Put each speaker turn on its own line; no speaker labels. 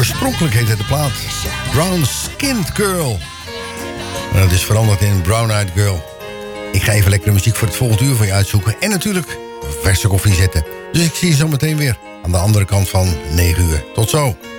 Oorspronkelijk heette de plaat Brown Skinned Girl. Maar dat is veranderd in Brown Eyed Girl. Ik ga even lekkere muziek voor het volgende uur voor je uitzoeken. En natuurlijk verse koffie zetten. Dus ik zie je zo meteen weer aan de andere kant van 9 uur. Tot zo.